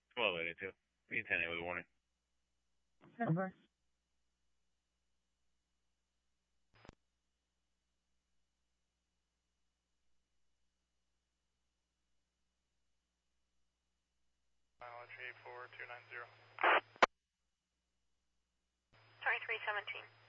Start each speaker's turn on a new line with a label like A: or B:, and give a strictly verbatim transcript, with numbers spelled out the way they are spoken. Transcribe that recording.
A: twelve eighty-two. Be ten with a warning.
B: Over.
C: Mileage eight four two nine zero.
D: twenty-three seventeen.